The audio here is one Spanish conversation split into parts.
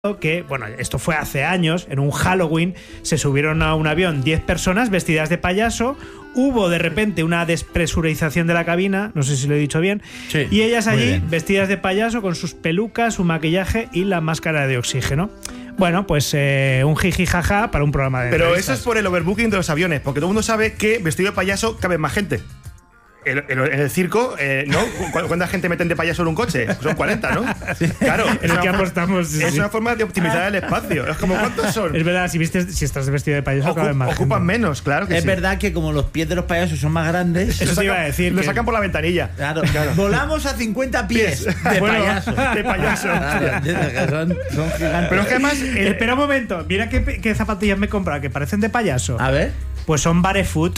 que, bueno, esto fue hace años, en un Halloween, se subieron a un avión 10 personas vestidas de payaso, hubo de repente una despresurización de la cabina, no sé si lo he dicho bien, sí, y ellas allí vestidas de payaso con sus pelucas, su maquillaje y la máscara de oxígeno. Bueno, pues un jiji jaja para un programa de Pero entrevistas. eso es por el overbooking de los aviones, porque todo el mundo sabe que vestido de payaso cabe más gente. En el circo, ¿no? ¿Cuánta gente meten de payaso en un coche? Son 40, ¿no? Sí. Claro. En el que apostamos. Es una forma de optimizar el espacio. Es como, ¿cuántos son? Es verdad, si estás vestido de payaso, caben más ocupan gente. menos, claro que es sí. verdad que como los pies de los payasos son más grandes, Eso te iba a decir. Lo sacan por la ventanilla. Claro. Volamos a 50 pies de payaso. De payaso. Claro, son gigantes. Pero es que además. Espera un momento, mira qué zapatillas me he comprado, que parecen de payaso. A ver. Pues son Barefoot.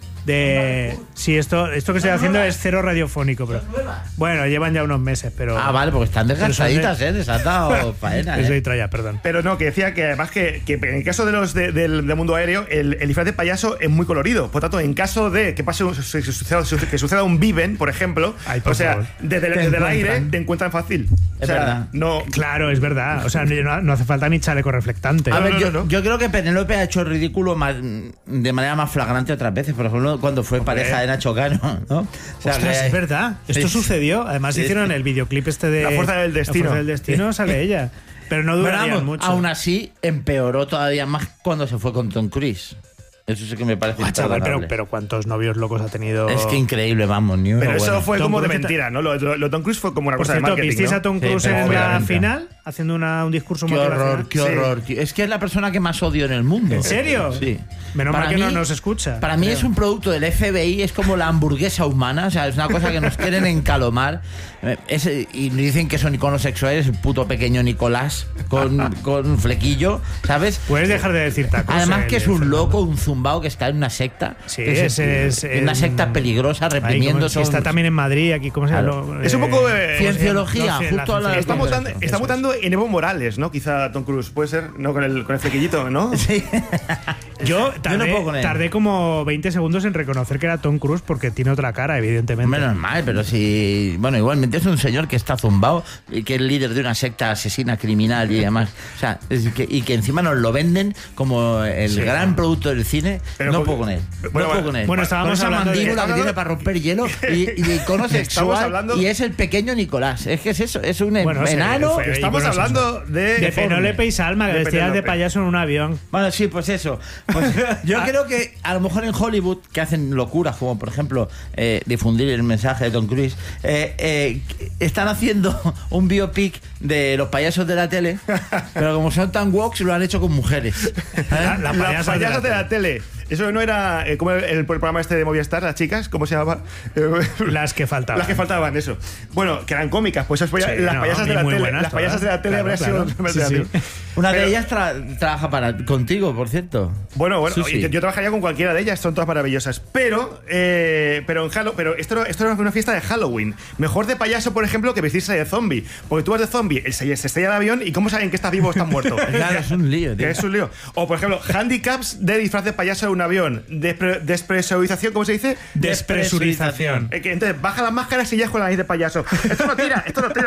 Sí, esto que estoy haciendo es cero radiofónico, pero bueno, llevan ya unos meses, pero Vale, porque están desgastaditas, les han dado faena. Eso he traído, perdón. Pero no, que decía que además que en el caso de los del mundo aéreo, el disfraz de payaso es muy colorido. Por tanto, en caso de que pase que suceda un Viven, por ejemplo, por favor. desde el aire te encuentran fácil. Es verdad. No, Claro, es verdad. O sea, no hace falta ni chaleco reflectante. A ver, no. yo creo que Penélope ha hecho el ridículo de manera más flagrante otras veces. Por ejemplo, cuando fue pareja de Nacho Cano, ¿no? O sea, Ostras, es verdad. Esto Sí. sucedió. Además hicieron el videoclip este de La fuerza del destino. La fuerza del destino, sale ella. Pero no Pero duraría vamos, mucho. aún así, empeoró todavía más cuando se fue con Tom Cruise. Eso sí que me parece Chaval, imperdonable. pero ¿cuántos novios locos ha tenido? Es que increíble, vamos, ni uno pero eso bueno. fue Tom como de Cruise mentira, ¿no? Lo de Tom Cruise fue como una Por cosa de cierto, marketing, ¿visteis ¿no? a Tom Sí, Cruise pero en la obviamente. final? Haciendo un discurso Qué motivacional. horror, qué horror, tío. Es que es la persona que más odio en el mundo. ¿En serio? Sí. Menos mal Para que no mí- nos escucha. Para mí creo. es un producto del FBI, es como la hamburguesa humana, o sea, es una cosa que nos quieren encalomar. Y dicen que son iconos sexuales, el puto pequeño Nicolás con un flequillo, ¿sabes? Puedes dejar de decir tacos. Además que es un Fernando. loco, un zumbao que está en una secta. Sí, que es una secta peligrosa, reprimiendo. Está también en Madrid, aquí, ¿cómo se llama? Claro. Es un poco Cienciología, no sé, justo a la. Está Eso está es. mutando en Evo Morales, ¿no? Quizá Tom Cruise, puede ser, ¿no? Con el flequillito, ¿no? Sí. Yo no puedo con él. tardé como 20 segundos en reconocer que era Tom Cruise porque tiene otra cara, evidentemente. Menos mal, pero si. Bueno, igualmente es un señor que está zumbado y que es líder de una secta asesina criminal y demás. O sea, y que encima nos lo venden como el gran producto del cine. Pero no porque- puedo con él. bueno, no puedo con él. bueno, estábamos con esa hablando de- mandíbula que tiene para romper hielo y de icono sexual. hablando- Y es el pequeño Nicolás. Es que es eso, es un Bueno, enano. sí, Estamos bueno, hablando de De Penélope y Salma, que De vestidas de Penélope. payaso en un avión. Bueno, sí, pues eso. Pues yo creo que a lo mejor en Hollywood, que hacen locuras, como por ejemplo difundir el mensaje de Tom Cruise, están haciendo un biopic de los payasos de la tele, pero como son tan woke, lo han hecho con mujeres. La Las payasa payasas de la tele. Eso no era como el programa este de Movistar, las chicas, ¿cómo se llamaba? Las que faltaban. Las que faltaban, eso. Bueno, que eran cómicas, pues eso Sí, las no, payasas de la muy tele. buenas Las payasas de todas. la tele Claro, habría claro. sido más Sí, creativo. sí. Una Pero- de ellas trabaja contigo, por cierto. Bueno, Sí. yo trabajaría con cualquiera de ellas, son todas maravillosas. Pero esto era una fiesta de Halloween. Mejor de payaso, por ejemplo, que vestirse de zombie. Porque tú vas de zombie, se estrella el avión y ¿cómo saben que estás vivo o estás muerto? Claro, es un lío, tío. Que es un lío. O, por ejemplo, handicaps de disfraz de payaso de un avión. Despresurización, ¿cómo se dice? Despresurización. Que entonces baja las máscaras y ya es con la nariz de payaso. Esto no tira.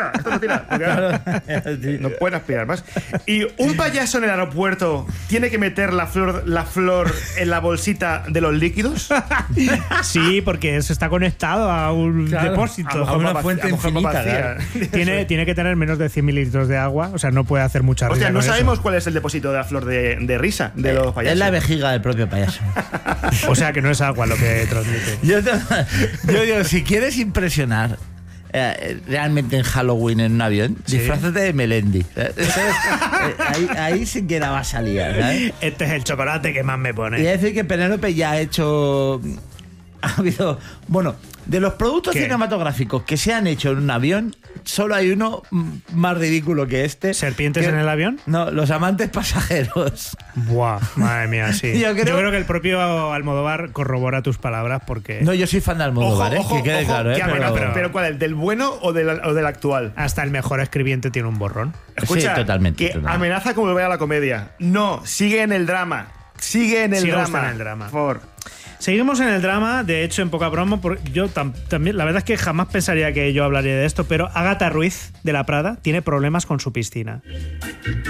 Porque, no pueden aspirar más. Y un payaso en el aeropuerto tiene que meter la flor en la bolsita de los líquidos. Sí, porque eso está conectado a un depósito. A una una fuente infinita, Tiene que tener menos de 100 mililitros de agua, o sea, no puede hacer mucha Hostia, risa no con sabemos cuál es el depósito de la flor de risa de los payasos. Es la vejiga del propio payaso. eso. O sea, que no es agua lo que transmite. Yo digo, si quieres impresionar realmente en Halloween en un avión, disfrázate de Melendi. Ahí sí que la va a salir, ¿sabes? Este es el chocolate que más me Y pone. es decir que Penélope ya ha hecho. Ha habido. Bueno, de los productos ¿Qué? cinematográficos que se han hecho en un avión, solo hay uno más ridículo que este. ¿Serpientes en el avión? No, los amantes pasajeros. Buah, madre mía, sí. Yo creo que el propio Almodóvar corrobora tus palabras porque No, yo soy fan de Almodóvar, que quede claro, que pero... pero ¿cuál? ¿El del bueno o del actual? hasta el mejor escribiente tiene un borrón. Escucha, Sí, totalmente, que totalmente. amenaza con volver a la comedia. No, sigue en el drama. Sigue en el Sigue drama. usted en el drama. Por favor. Seguimos en el drama, de hecho, en poca broma, porque yo también, la verdad es que jamás pensaría que yo hablaría de esto, pero Ágata Ruiz de la Prada tiene problemas con su piscina.